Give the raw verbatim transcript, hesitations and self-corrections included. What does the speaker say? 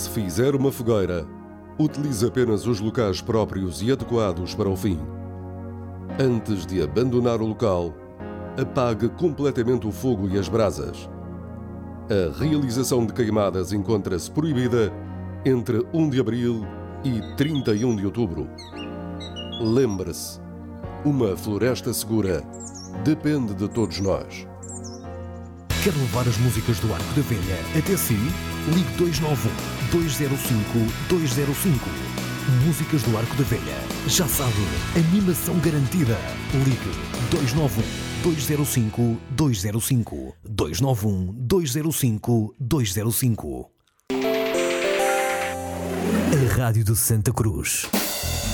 fizer uma fogueira, utilize apenas os locais próprios e adequados para o fim. Antes de abandonar o local, apague completamente o fogo e as brasas. A realização de queimadas encontra-se proibida entre um de abril e trinta e um de outubro. Lembre-se, uma floresta segura depende de todos nós. Quer levar as músicas do Arco da Velha até si? Ligue dois nove um, dois zero cinco, dois zero cinco. Músicas do Arco da Velha. Já sabe, animação garantida. Ligue dois nove um, dois zero cinco, dois zero cinco. dois nove um, dois zero cinco, dois zero cinco. A Rádio de Santa Cruz.